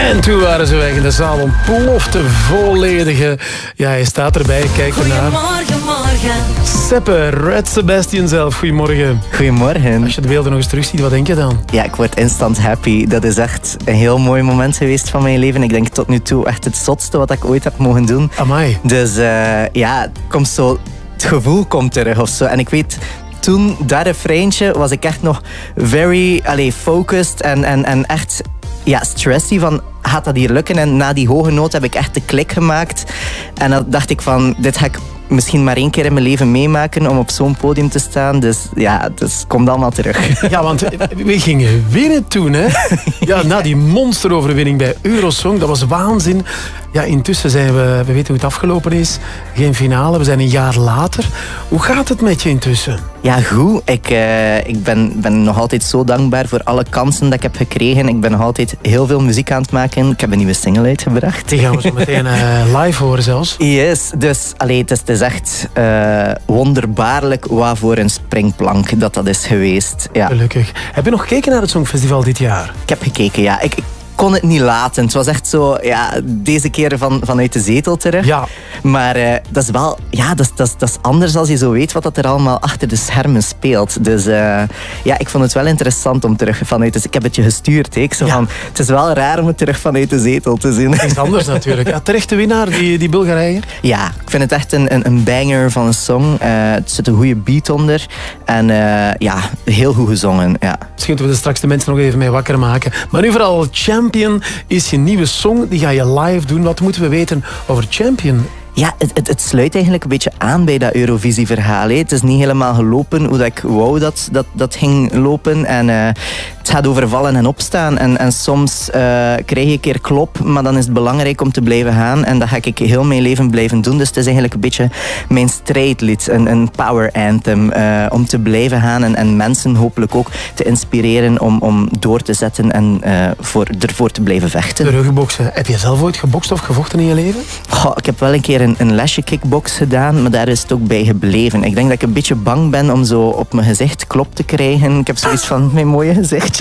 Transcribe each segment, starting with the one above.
En toen waren ze weg in de zaal, ontplofte volledige. Ja, hij staat erbij, kijk ernaar. Goedemorgen, morgen. Seppe, Red Sebastian zelf, goedemorgen. Goedemorgen. Als je de beelden nog eens terugziet, wat denk je dan? Ja, ik word instant happy. Dat is echt een heel mooi moment geweest van mijn leven. Ik denk tot nu toe echt het zotste wat ik ooit heb mogen doen. Amai. Dus ja, het komt zo, het gevoel komt terug of zo. En ik weet, toen, dat refreintje, was ik echt nog very focused en echt stressy van, gaat dat hier lukken? En na die hoge noot heb ik echt de klik gemaakt. En dan dacht ik van, dit ga ik misschien maar 1 keer in mijn leven meemaken om op zo'n podium te staan. Dus ja, het komt allemaal terug. Ja, want we gingen winnen toen, hè? Ja, na die monsteroverwinning bij Eurosong, dat was waanzin. Ja, intussen zijn we weten hoe het afgelopen is. Geen finale, we zijn een jaar later. Hoe gaat het met je intussen? Ja, goed. Ik ben nog altijd zo dankbaar voor alle kansen dat ik heb gekregen. Ik ben nog altijd heel veel muziek aan het maken. Ik heb een nieuwe single uitgebracht. Die gaan we zo meteen live horen zelfs. Yes, dus het is echt wonderbaarlijk wat voor een springplank dat is geweest. Ja. Gelukkig. Heb je nog gekeken naar het Songfestival dit jaar? Ik heb gekeken, ja. Ik kon het niet laten. Het was echt zo, ja, deze keer vanuit de zetel terug. Ja. Maar dat is wel, ja, dat is anders als je zo weet wat er allemaal achter de schermen speelt. Dus ja, ik vond het wel interessant om terug vanuit de... Ik heb het je gestuurd, hè. Van, het is wel raar om het terug vanuit de zetel te zien. Iets anders natuurlijk. Ja, terecht de winnaar, die Bulgarije. Ja, ik vind het echt een banger van een song. Het zit een goede beat onder. En ja, heel goed gezongen. Ja. Misschien moeten we er straks de mensen nog even mee wakker maken. Maar nu vooral Champion is je nieuwe song. Die ga je live doen. Wat moeten we weten over Champion? Ja, het sluit eigenlijk een beetje aan bij dat Eurovisie-verhaal. Het is niet helemaal gelopen hoe dat ik wou dat ging lopen. En het gaat over vallen en opstaan. En soms krijg je een keer klop, maar dan is het belangrijk om te blijven gaan. En dat ga ik heel mijn leven blijven doen. Dus het is eigenlijk een beetje mijn strijdlied. Een power anthem. Om te blijven gaan en mensen hopelijk ook te inspireren om door te zetten en ervoor te blijven vechten. Terugboksen. Heb je zelf ooit gebokst of gevochten in je leven? Goh, ik heb wel een keer een lesje kickbox gedaan, maar daar is het ook bij gebleven. Ik denk dat ik een beetje bang ben om zo op mijn gezicht klop te krijgen. Ik heb zoiets van, mijn mooie gezichtje.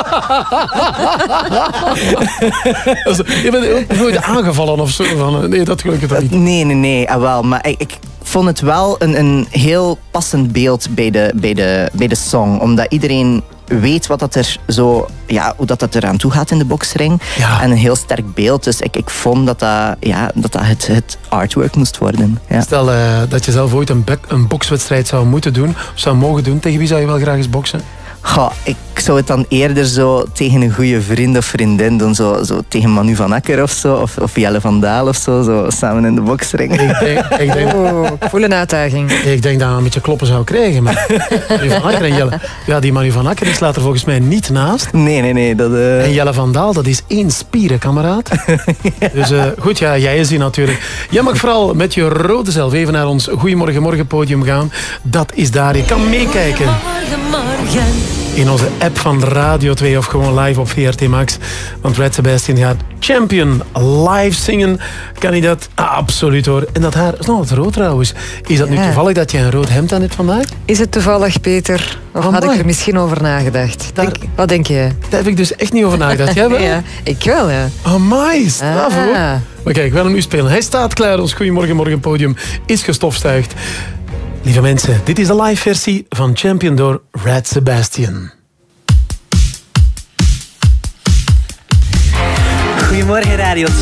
Je bent nooit aangevallen of zo? Nee, dat gelukkig toch niet. Nee. Wel, maar ik vond het wel een heel passend beeld bij de song. Omdat iedereen weet wat dat er zo, ja, hoe dat eraan toe gaat in de boksring. Ja. En een heel sterk beeld. Dus ik vond dat het artwork moest worden. Ja. Stel dat je zelf ooit een bokswedstrijd zou moeten doen, of zou mogen doen. Tegen wie zou je wel graag eens boksen? Goh, ik zou het dan eerder zo tegen een goede vriend of vriendin doen. Zo tegen Manu van Akker of zo. Of Jelle van Daal of zo samen in de boksring. Ik voel een uitdaging. Ik denk dat we een beetje kloppen zou krijgen. Maar Manu van Akker en Jelle... Ja, die Manu van Akker die slaat er volgens mij niet naast. Nee. En Jelle van Daal, dat is 1 spierenkameraad. Ja. Dus goed, ja, jij is die natuurlijk. Jij mag vooral met je rode zelf even naar ons Goedemorgen Morgen podium gaan. Dat is daar. Je kan meekijken. Morgen. In onze app van Radio 2 of gewoon live op VRT Max. Want Red Sebastian gaat Champion live zingen. Kan hij dat? Absoluut hoor. En dat haar is nog wat rood trouwens. Is dat nu toevallig dat je een rood hemd aan hebt vandaag? Is het toevallig, Peter? Of had ik er misschien over nagedacht? Wat denk je? Daar heb ik dus echt niet over nagedacht. Jij wel? Ja, ik wel, ja. Amai, straf hoor. Maar kijk, we gaan hem nu spelen. Hij staat klaar. Ons Goedemorgen Morgen podium is gestofzuigd. Lieve mensen, dit is de live versie van Champion door Red Sebastian. Goedemorgen Radio